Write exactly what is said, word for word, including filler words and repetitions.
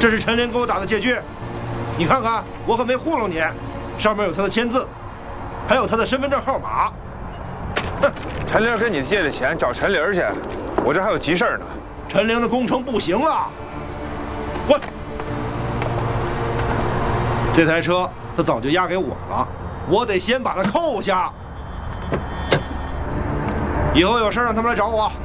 这是陈林给我打的借据，你看看，我可没糊弄你，上面有他的签字，还有他的身份证号码。哼， 陈玲跟你借的钱找陈玲去，我这还有急事呢。 陈玲的工程不行了，滚！这台车他早就押给我了，我得先把它扣下。以后有事让他们来找我。